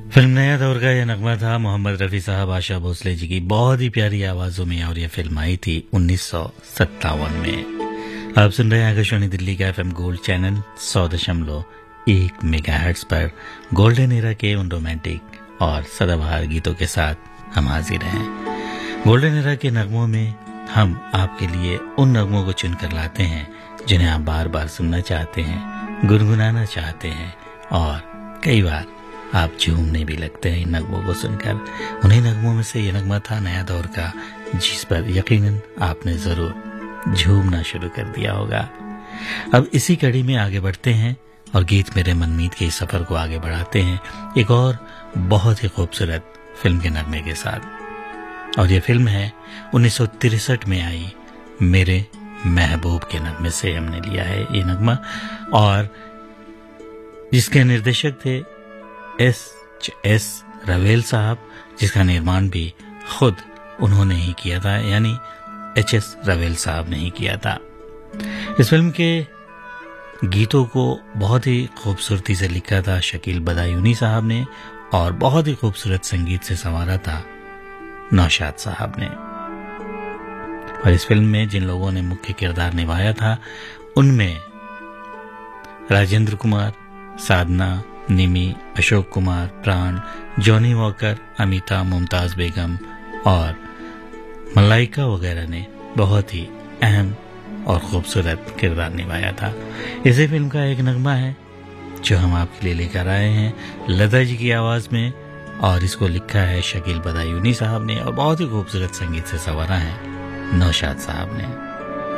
Film नया दौर का यह नगमा था मोहम्मद रफ़ी साहब, आशा भोसले जी की बहुत ही प्यारी आवाजों में, और यह फिल्म आई थी 1957 में। आप सुन रहे हैं आकाशवाणी दिल्ली का FM गोल्ड चैनल 100.1 मेगाहर्ट्ज पर। गोल्डन एरा के उन रोमांटिक और सदाबहार गीतों के साथ हम हाजिर हैं। गोल्डन एरा के नगमों में हम आपके लिए उन नगमों को चुनकर लाते हैं जिन्हें आप बार बार सुनना चाहते हैं, गुनगुनाना चाहते हैं, और कई बार आप झूमने भी लगते हैं इन नगमों को सुनकर। उन्हीं नगमों में से ये नगमा था नया दौर का, जिस पर यकीनन आपने जरूर झूमना शुरू कर दिया होगा। अब इसी कड़ी में आगे बढ़ते हैं और गीत मेरे मनमीत के इस सफर को आगे बढ़ाते हैं एक और बहुत ही खूबसूरत फिल्म के नगमे के साथ। और ये फिल्म है 1963 में आई मेरे महबूब के नगमे से हमने लिया है ये नगमा, और जिसके निर्देशक थे S. रवेल साहब, जिसका निर्माण भी खुद उन्होंने ही किया था, यानी HS. रवेल साहब ने ही किया था। इस फिल्म के गीतों को बहुत ही खूबसूरती से लिखा था शकील बदायूनी साहब ने, और बहुत ही खूबसूरत संगीत से संवारा था नौशाद साहब ने। और इस फिल्म में जिन लोगों ने मुख्य किरदार निभाया था उनमें राजेंद्र कुमार, साधना, निमी, अशोक कुमार, प्राण, जॉनी वॉकर, अमिता, मुमताज बेगम और मलाइका वगैरह ने बहुत ही अहम और खूबसूरत किरदार निभाया था। इसी फिल्म का एक नगमा है जो हम आपके लिए लेकर आए हैं लता जी की आवाज में, और इसको लिखा है शकील बदायूनी साहब ने, और बहुत ही खूबसूरत संगीत से संवारा है नौशाद साहब ने।